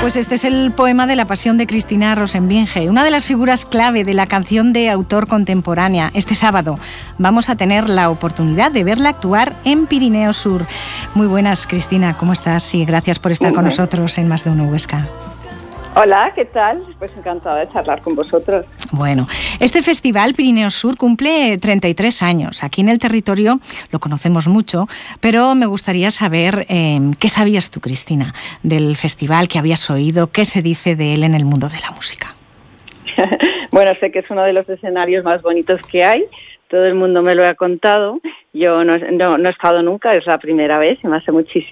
Pues este es el poema de la Pasión de Cristina Rosenbinge, una de las figuras clave de la canción de autor contemporánea. Este sábado vamos a tener la oportunidad de verla actuar en Pirineo Sur. Muy buenas, Cristina, ¿cómo estás? Y gracias por estar con nosotros en Más de Uno Huesca. Hola, ¿qué tal? Pues encantada de charlar con vosotros. Bueno, este festival Pirineo Sur cumple 33 años. Aquí en el territorio lo conocemos mucho, pero me gustaría saber qué sabías tú, Cristina, del festival, qué habías oído, qué se dice de él en el mundo de la música. Bueno, sé que es uno de los escenarios más bonitos que hay. Todo el mundo me lo ha contado. Yo no he estado nunca, es la primera vez y me hace muchísima